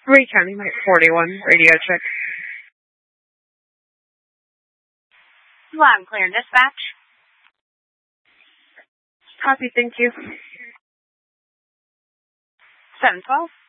Ray County, Mike 41, radio check. Loud and clear, dispatch. Copy, thank you. 712.